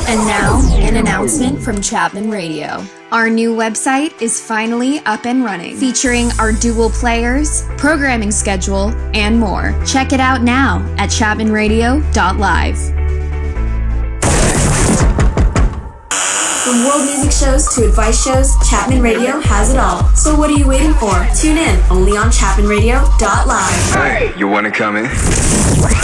And now, an announcement from Chapman Radio. Our new website is finally up and running, featuring our dual players, programming schedule, and more. Check it out now at chapmanradio.live. From world music shows to advice shows, Chapman Radio has it all. So what are you waiting for? Tune in, only on chapmanradio.live. Hey, you wanna come in?